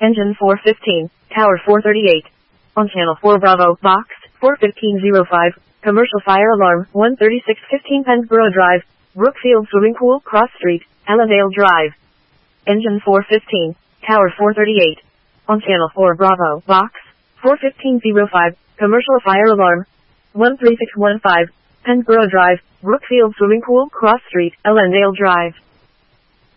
Engine 415, Tower 438. On Channel 4 Bravo, Box 41505, Commercial Fire Alarm 13615 Pennsboro Drive, Brookfield Swimming Pool Cross Street, Ellavale Drive. Engine 415, Tower 438. On Channel 4 Bravo, Box 41505, Commercial Fire Alarm 13615, Pennsboro Drive, Brookfield Swimming Pool Cross Street, Ellandale Drive.